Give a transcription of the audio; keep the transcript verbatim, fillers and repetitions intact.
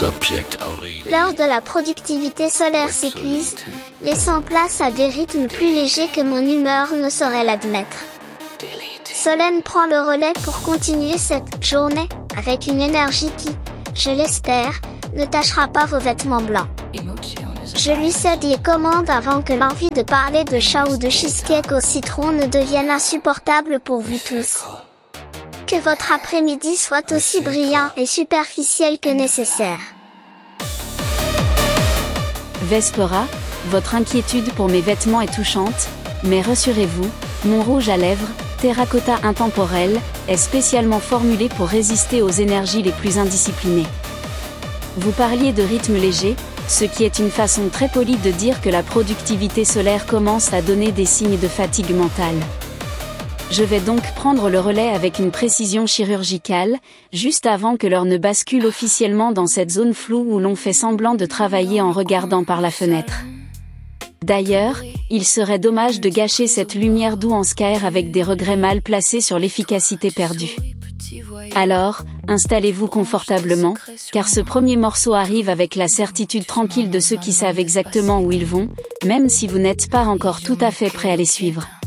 L'heure de la productivité solaire s'épuise, laissant place à des rythmes plus légers que mon humeur ne saurait l'admettre. Solène prend le relais pour continuer cette journée, avec une énergie qui, je l'espère, ne tachera pas vos vêtements blancs. Je lui cède les commandes avant que l'envie de parler de chat ou de cheesecake au citron ne devienne insupportable pour vous tous. Que votre après-midi soit aussi brillant et superficiel que nécessaire. Vespera, votre inquiétude pour mes vêtements est touchante, mais rassurez-vous, mon rouge à lèvres, terracotta intemporel, est spécialement formulé pour résister aux énergies les plus indisciplinées. Vous parliez de rythme léger, ce qui est une façon très polie de dire que la productivité solaire commence à donner des signes de fatigue mentale. Je vais donc prendre le relais avec une précision chirurgicale, juste avant que l'heure ne bascule officiellement dans cette zone floue où l'on fait semblant de travailler en regardant par la fenêtre. D'ailleurs, il serait dommage de gâcher cette lumière douce avec des regrets mal placés sur l'efficacité perdue. Alors, installez-vous confortablement, car ce premier morceau arrive avec la certitude tranquille de ceux qui savent exactement où ils vont, même si vous n'êtes pas encore tout à fait prêt à les suivre.